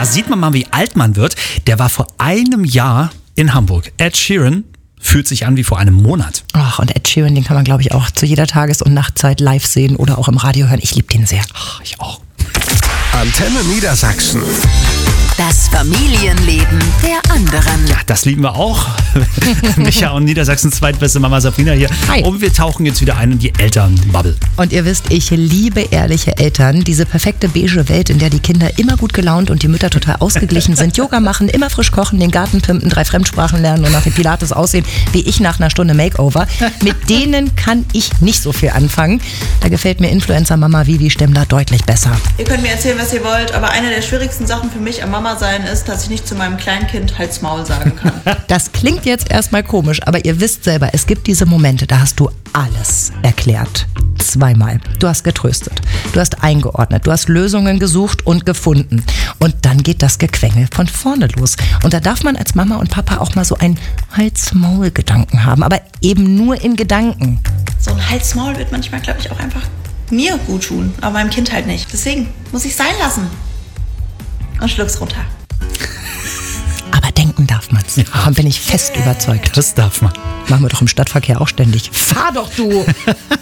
sieht man mal, wie alt man wird. Der war vor einem Jahr in Hamburg. Ed Sheeran fühlt sich an wie vor einem Monat. Ach, und Ed Sheeran, den kann man, glaube ich, auch zu jeder Tages- und Nachtzeit live sehen oder auch im Radio hören. Ich liebe den sehr. Ach, ich auch. Antenne Niedersachsen. Das Familienleben der anderen. Ja, das lieben wir auch. Micha und Niedersachsens zweitbeste Mama Sabrina hier. Hi. Und wir tauchen jetzt wieder ein in die Elternbubble. Und ihr wisst, ich liebe ehrliche Eltern. Diese perfekte beige Welt, in der die Kinder immer gut gelaunt und die Mütter total ausgeglichen sind, Yoga machen, immer frisch kochen, den Garten pimpen, 3 Fremdsprachen lernen und nach dem Pilates aussehen, wie ich nach einer Stunde Makeover. Mit denen kann ich nicht so viel anfangen. Da gefällt mir Influencer-Mama Vivi Stemmler deutlich besser. Ihr könnt mir erzählen, was ihr wollt, aber eine der schwierigsten Sachen für mich am Mama sein ist, dass ich nicht zu meinem Kleinkind Halt's Maul sagen kann. Das klingt jetzt erstmal komisch, aber ihr wisst selber, es gibt diese Momente, da hast du alles erklärt. 2-mal. Du hast getröstet, du hast eingeordnet, du hast Lösungen gesucht und gefunden. Und dann geht das Gequengel von vorne los. Und da darf man als Mama und Papa auch mal so einen Hals-Maul-Gedanken haben, aber eben nur in Gedanken. So ein Halt's Maul wird manchmal, glaube ich, auch einfach mir gut tun, aber meinem Kind halt nicht. Deswegen muss ich sein lassen. Und schluck's runter. Aber denken darf man's. Davon bin ich fest überzeugt. Das darf man. Machen wir doch im Stadtverkehr auch ständig. Fahr doch, du!